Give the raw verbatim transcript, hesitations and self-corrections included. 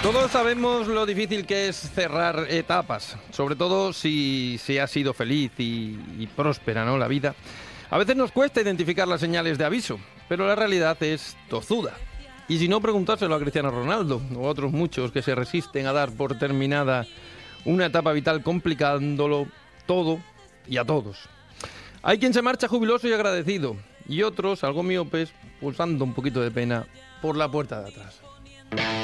Todos sabemos lo difícil que es cerrar etapas, sobre todo si se ha sido feliz y, y próspera, ¿no?, la vida. A veces nos cuesta identificar las señales de aviso, pero la realidad es tozuda. Y si no, preguntárselo a Cristiano Ronaldo o a otros muchos que se resisten a dar por terminada una etapa vital, complicándolo todo y a todos. Hay quien se marcha jubiloso y agradecido, y otros, algo miopes, pulsando un poquito de pena por la puerta de atrás.